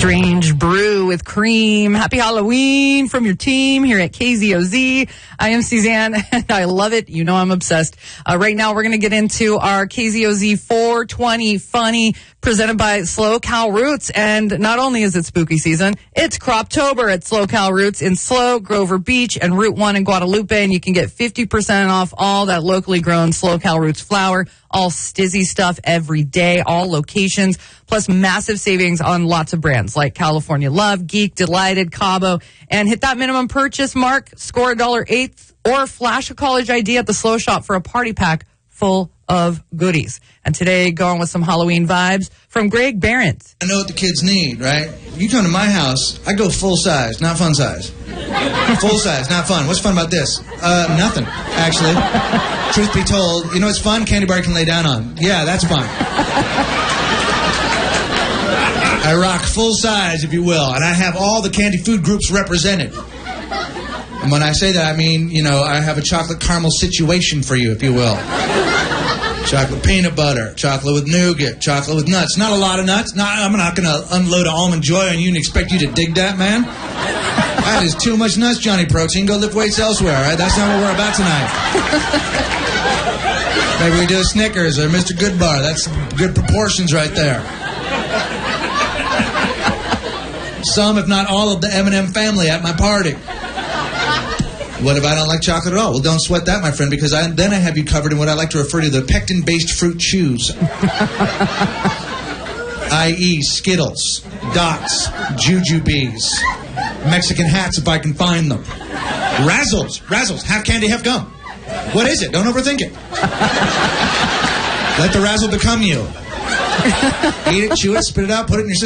Strange Brew with cream. Happy Halloween from your team here at KZOZ. I am Suzanne, and I love it. You know I'm obsessed. Right now, we're going to get into our KZOZ 420 Funny, presented by Slow Cal Roots. And not only is it spooky season, it's Croptober at Slow Cal Roots in Slow, Grover Beach, and Route 1 in Guadalupe. And you can get 50% off all that locally grown Slow Cal Roots flour, all Stizzy stuff every day, all locations, plus massive savings on lots of brands like California Love, Geek, Delighted, Cabo. And hit that minimum purchase mark, score $1.08, or flash a college ID at the Slow Shop for a party pack full of goodies. And today, going with some Halloween vibes from Greg Barrett. I know what the kids need, right? You come to my house, I go full size, not fun size. Full size, not fun. What's fun about this? Nothing, actually. Truth be told, you know what's fun? Candy bar you can lay down on. Yeah, that's fun. I rock full size, if you will, and I have all the candy food groups represented. And when I say that, I mean, you know, I have a chocolate caramel situation for you, if you will. Chocolate peanut butter, chocolate with nougat, chocolate with nuts. Not a lot of nuts. I'm not going to unload an Almond Joy on you and expect you to dig that, man. That is too much nuts, Johnny Protein. Go lift weights elsewhere, all right? That's not what we're about tonight. Maybe we do a Snickers or Mr. Goodbar. That's good proportions right there. Some, if not all, of the M&M family at my party. What if I don't like chocolate at all? Well, don't sweat that, my friend, because then I have you covered in what I like to refer to the pectin-based fruit chews. I.e. Skittles, Dots, Jujubes, Mexican hats if I can find them. Razzles, half candy, half gum. What is it? Don't overthink it. Let the razzle become you. Eat it, chew it, spit it out, put it in your system.